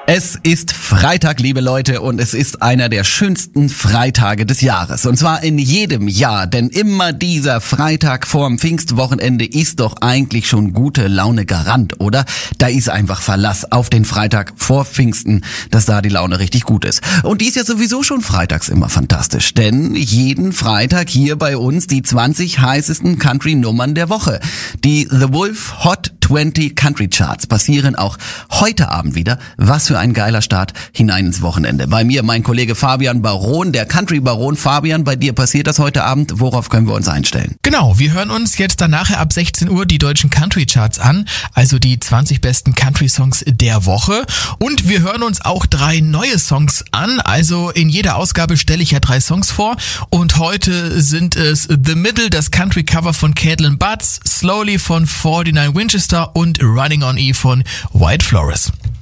Es ist Freitag, liebe Leute, und es ist einer der schönsten Freitage des Jahres. Und zwar in jedem Jahr, denn immer dieser Freitag vorm Pfingstwochenende ist doch eigentlich schon gute Laune Garant, oder? Da ist einfach Verlass auf den Freitag vor Pfingsten, dass da die Laune richtig gut ist. Und die ist ja sowieso schon freitags immer fantastisch, denn jeden Freitag hier bei uns die 20 heißesten Country-Nummern der Woche. Die The Wolf Hot 20 Country Charts passieren auch heute Abend wieder. Was für ein geiler Start hinein ins Wochenende. Bei mir mein Kollege Fabian Baron, der Country Baron. Fabian, bei dir passiert das heute Abend. Worauf können wir uns einstellen? Genau, wir hören uns jetzt dann nachher ab 16 Uhr die deutschen Country Charts an, also die 20 besten Country Songs der Woche. Und wir hören uns auch 3 neue Songs an, also in jeder Ausgabe stelle ich ja 3 Songs vor. Und heute sind es The Middle, das Country Cover von Caitlin Butts, Slowly von 49 Winchester und Running on E von White Flores.